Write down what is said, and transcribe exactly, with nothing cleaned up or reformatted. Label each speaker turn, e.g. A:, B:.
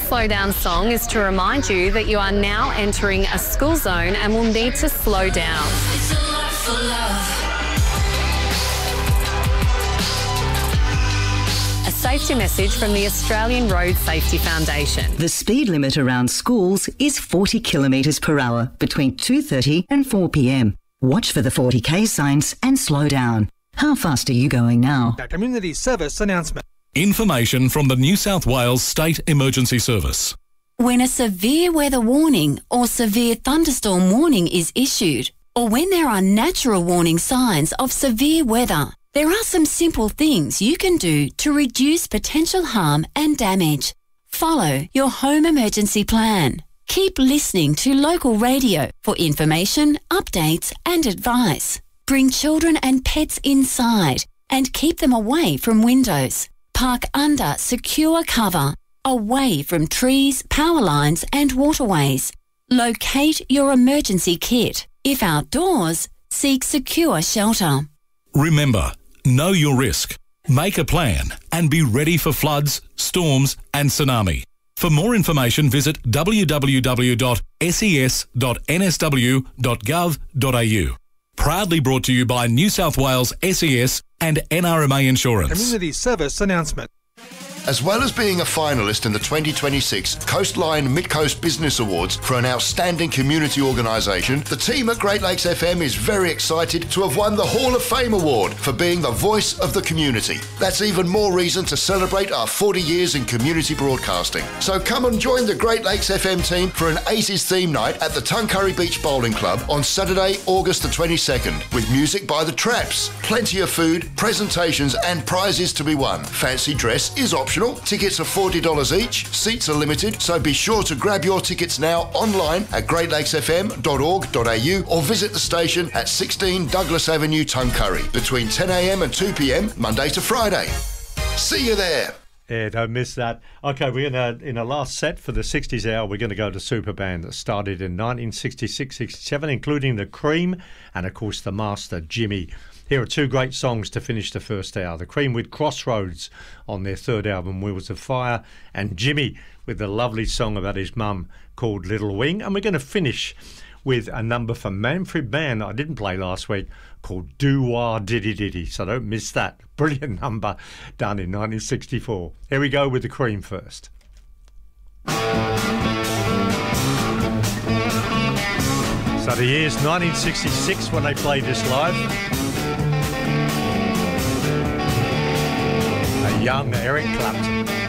A: slow down song is to remind you that you are now entering a school zone and will need to slow down.
B: It's a lot for love.
A: A safety message from the Australian Road Safety Foundation.
C: The speed limit around schools is forty kilometres per hour between two thirty and four p m. Watch for the forty k signs and slow down. How fast are you going now?
D: A community service announcement.
E: Information from the New South Wales State Emergency Service.
F: When a severe weather warning or severe thunderstorm warning is issued, or when there are natural warning signs of severe weather, there are some simple things you can do to reduce potential harm and damage. Follow your home emergency plan. Keep listening to local radio for information, updates and advice. Bring children and pets inside and keep them away from windows. Park under secure cover, away from trees, power lines and waterways. Locate your emergency kit. If outdoors, seek secure shelter.
E: Remember, know your risk, make a plan and be ready for floods, storms and tsunami. For more information, visit w w w dot s e s dot n s w dot gov dot a u. Proudly brought to you by New South Wales S E S and N R M A Insurance.
D: Community service announcement.
G: As well as being a finalist in the twenty twenty-six Coastline Mid-Coast Business Awards for an outstanding community organisation, the team at Great Lakes F M is very excited to have won the Hall of Fame Award for being the voice of the community. That's even more reason to celebrate our forty years in community broadcasting. So come and join the Great Lakes F M team for an eighties theme night at the Tuncurry Beach Bowling Club on Saturday, August the twenty-second, with music by the Traps, plenty of food, presentations and prizes to be won. Fancy dress is optional. Tickets are forty dollars each. Seats are limited, so be sure to grab your tickets now online at great lakes f m dot org dot a u or visit the station at sixteen Douglas Avenue, Tuncurry, between ten a m and two p m, Monday to Friday. See you there.
H: Yeah, don't miss that. Okay, we're gonna in a last set for the sixties hour. We're going to go to super band that started in nineteen sixty-six sixty-seven, including the Cream and of course the master Jimmy. Here are two great songs to finish the first hour. The Cream with Crossroads on their third album, Wheels of Fire, and Jimmy with the lovely song about his mum called Little Wing. And we're going to finish with a number from Manfred Mann that I didn't play last week called Doo-Wah Diddy Diddy, so don't miss that. Brilliant number done in nineteen sixty-four. Here we go with the Cream first. So the year's nineteen sixty-six when they played this live. A young Eric Clapton.